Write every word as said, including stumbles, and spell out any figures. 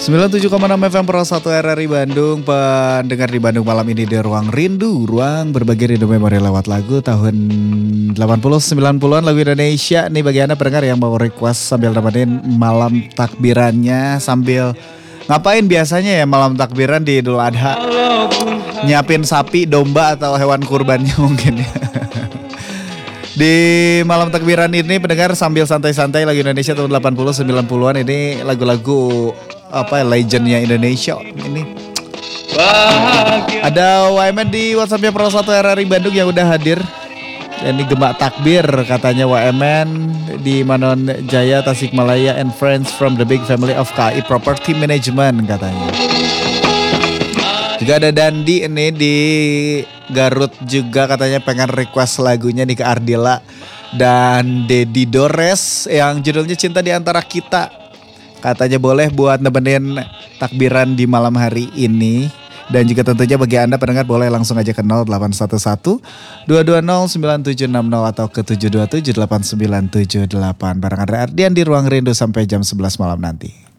sembilan puluh tujuh koma enam F M Pro satu R R I Bandung. Pendengar di Bandung malam ini di Ruang Rindu, ruang berbagi rindu memori lewat lagu tahun delapan puluh sembilan puluhan, lagu Indonesia. Nih bagi Anda pendengar yang mau request sambil nemenin malam takbirannya, sambil ngapain biasanya ya malam takbiran di Idul Adha? Nyiapin sapi, domba atau hewan kurbannya mungkin ya. Di malam takbiran ini pendengar sambil santai-santai lagu Indonesia tahun delapan puluh sembilan puluhan, ini lagu-lagu apa legendnya Indonesia ini. Ada W M N di WhatsAppnya Pro satu R R I Bandung yang udah hadir. Ini Gemak Takbir katanya W M N di Manon Jaya, Tasikmalaya, and friends from the big family of K I Property Management katanya. Juga ada Dandi ini di Garut juga katanya pengen request lagunya nih ke Ardila dan Dedi Dores yang judulnya Cinta di Antara Kita. Katanya boleh buat nemenin takbiran di malam hari ini. Dan juga tentunya bagi Anda pendengar boleh langsung aja ke nol delapan satu satu dua dua nol sembilan tujuh enam nol atau ke tujuh dua tujuh delapan sembilan tujuh delapan. Bareng Andre Ardian di Ruang Rindu sampai jam sebelas malam nanti.